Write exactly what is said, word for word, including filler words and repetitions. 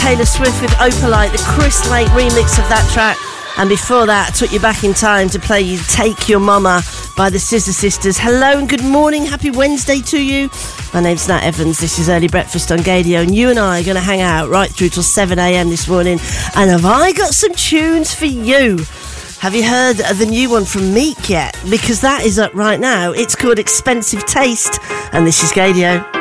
Taylor Swift with Opalite, the Chris Lake remix of that track. And before that, I took you back in time to play you Take Your Mama by the Scissor Sisters. Hello and good morning. Happy Wednesday to you. My name's Nat Evans. This is Early Breakfast on Gadio, and you and I are going to hang out right through till seven a.m. this morning. And have I got some tunes for you? Have you heard the new one from Meek yet? Because that is up right now. It's called Expensive Taste, and this is Gadio.